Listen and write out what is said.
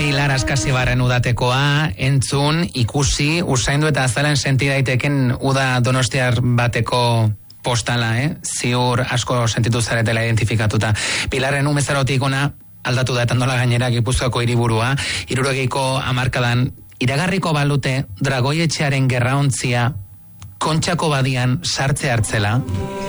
Pilar Askasibarren udatekoa, entzun, ikusi, usaindu eta azalen senti daiteken uda donostiar bateko postala, ziur asko sentitu zaretela identifikatuta. Pilarren umezarotik ona aldatu da, eta nola gainera Gipuzkoako hiriburua, 60ko hamarkadan iragarriko balute Dragoietxearen gerraontzia Kontxako badian sartze hartzela,